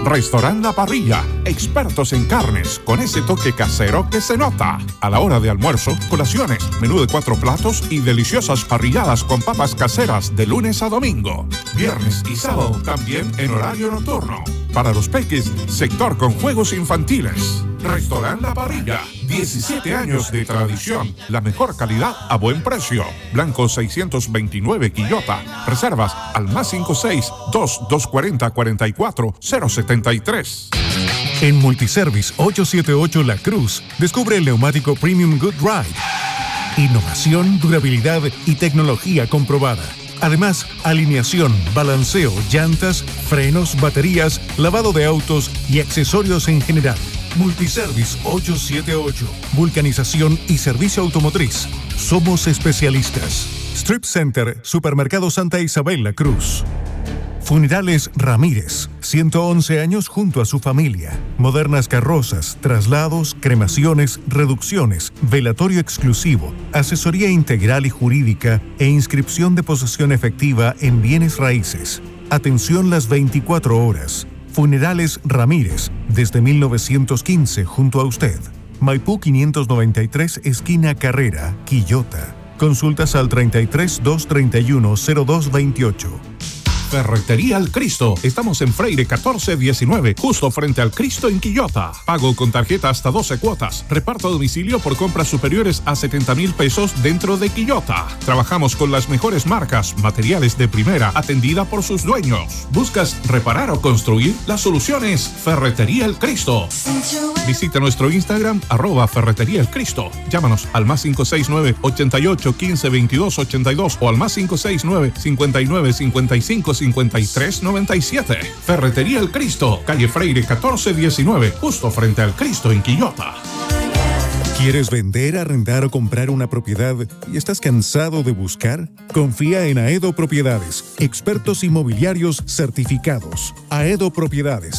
Restaurant La Parrilla, expertos en carnes, con ese toque casero que se nota. A la hora de almuerzo, colaciones, menú de 4 platos y deliciosas parrilladas con papas caseras de lunes a domingo. Viernes y sábado también en horario nocturno. Para los peques, sector con juegos infantiles. Restaurant La Parrilla, 17 años de tradición, la mejor calidad a buen precio. Blanco 629 Quillota. Reservas al +56-2240-44-073. En Multiservice 878 La Cruz, descubre el neumático Premium Good Ride. Innovación, durabilidad y tecnología comprobada. Además, alineación, balanceo, llantas, frenos, baterías, lavado de autos y accesorios en general. Multiservice 878. Vulcanización y servicio automotriz. Somos especialistas. Strip Center, Supermercado Santa Isabel La Cruz. Funerales Ramírez, 111 años junto a su familia. Modernas carrozas, traslados, cremaciones, reducciones, velatorio exclusivo, asesoría integral y jurídica e inscripción de posesión efectiva en bienes raíces. Atención las 24 horas. Funerales Ramírez, desde 1915 junto a usted. Maipú 593, esquina Carrera, Quillota. Consultas al 33 231 0228. Ferretería El Cristo. Estamos en Freire 1419, justo frente al Cristo en Quillota. Pago con tarjeta hasta 12 cuotas. Reparto a domicilio por compras superiores a 70,000 pesos dentro de Quillota. Trabajamos con las mejores marcas, materiales de primera, atendida por sus dueños. ¿Buscas reparar o construir? La solución es Ferretería El Cristo. Visita nuestro Instagram, @Ferretería El Cristo. Llámanos al +569 88 15 22 82 o al +569 59 55 53 97. Ferretería El Cristo, calle Freire 1419, justo frente al Cristo en Quillota. ¿Quieres vender, arrendar o comprar una propiedad y estás cansado de buscar? Confía en Aedo Propiedades, expertos inmobiliarios certificados. Aedo Propiedades.